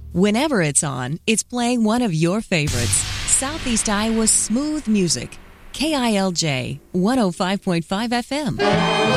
Whenever it's on, it's playing one of your favorites. Southeast Iowa's smooth music. KILJ 105.5 FM.